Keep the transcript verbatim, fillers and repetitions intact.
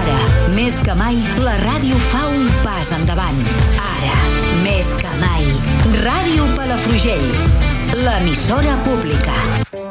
Ara, més que mai, la ràdio fa un pas endavant. Ara, més que mai, Ràdio Palafrugell, l'emissora pública.